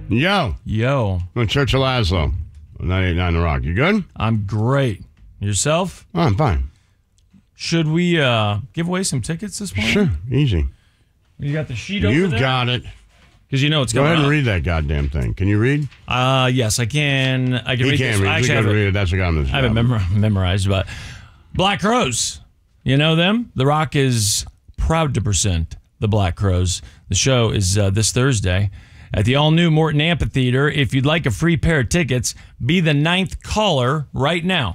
Yo. Yo. I'm Church of Laszlo. 98.9 The Rock. You good? I'm great. Yourself? Oh, I'm fine. Should we give away some tickets this morning? Sure. Easy. You got the sheet over You've there? got it. Because you know it's Go going ahead and up. read that goddamn thing. Can you read? Yes, I can. I can He read can't this. read. I He's actually got have to it. read it. That's the guy on this. I have it memorized, but Black Crows. You know them? The Rock is proud to present the Black Crows. The show is this Thursday at the all-new Morton Amphitheater. If you'd like a free pair of tickets, be the 9th caller right now.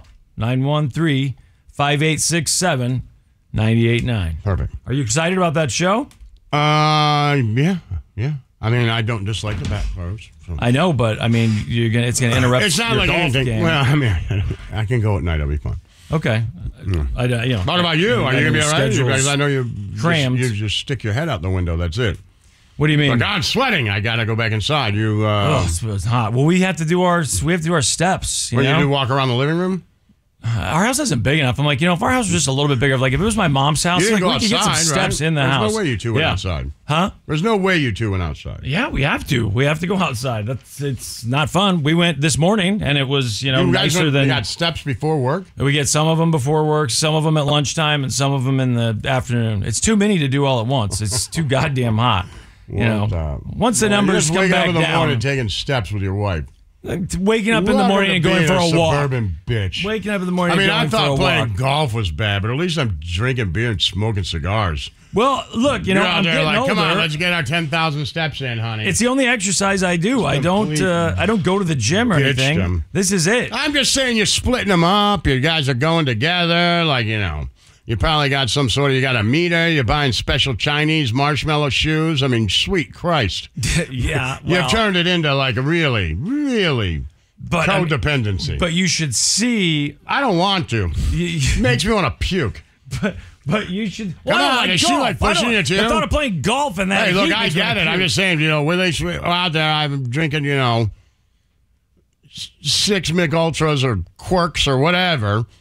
913-5867-989. Perfect. Are you excited about that show? Yeah. I mean, I don't dislike the Black Crows. So. I know, but I mean, it's going to interrupt It's not your like golf anything. game. Well, I mean, I can go at night. It'll be fun. Okay. What about you? Are you going to be all right? Because I know you crammed. You just stick your head out the window. That's it. What do you mean? Like, I'm sweating. I got to go back inside. It's hot. Well, we have to do our steps. You know? You walk around the living room? Our house isn't big enough. I'm like, if our house was just a little bit bigger, like if it was my mom's house, You like didn't we go could get some outside, steps right? in the There's house. There's no way you two went outside. Huh? There's no way you two went outside. Yeah, we have to. We have to go outside. It's not fun. We went this morning, and it was nicer than. You got steps before work? We get some of them before work, some of them at lunchtime, and some of them in the afternoon. It's too many to do all at once. It's too goddamn hot. Once the numbers come back down. You just wake up in the down, morning taking steps with your wife. Waking up in the morning and going for a walk. Suburban bitch. Waking up in the morning. I mean, and I going thought for a playing walk. golf was bad, but at least I'm drinking beer and smoking cigars. Well, look, You're I'm out there getting like, older. come on, let's get our 10,000 steps in, honey. It's the only exercise I do. I don't go to the gym or Ditched anything. them. This is it. I'm just saying you're splitting them up. You guys are going together, You probably got you got a meter. You're buying special Chinese marshmallow shoes. I mean, sweet Christ. Yeah. You've turned it into like a really, really codependency. But you should see. I don't want to. Makes me want to puke. But you should. Come on, is she like pushing you too? I thought of playing golf and that. Hey, look, I get it. I'm just saying, when they out there, I'm drinking, 6 Mick Ultras or Quirks or whatever.